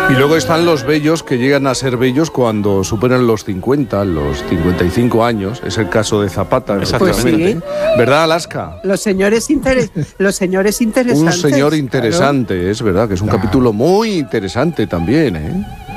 Y luego están los bellos que llegan a ser bellos cuando superan los 50, los 55 años. Es el caso de Zapata, exactamente. Pues sí. ¿Verdad, Alaska? Los señores interesantes. Un señor interesante, claro. Es verdad, que es un capítulo muy interesante también, ¿eh?